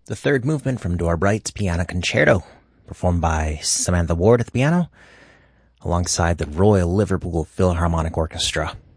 The third movement from Dora Bright's Piano Concerto, performed by Samantha Ward at the piano, alongside the Royal Liverpool Philharmonic Orchestra.